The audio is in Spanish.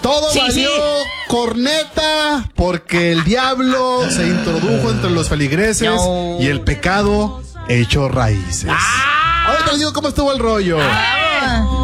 Todo valió corneta porque el diablo se introdujo entre los feligreses y el pecado echó raíces. Ahorita les digo cómo estuvo el rollo.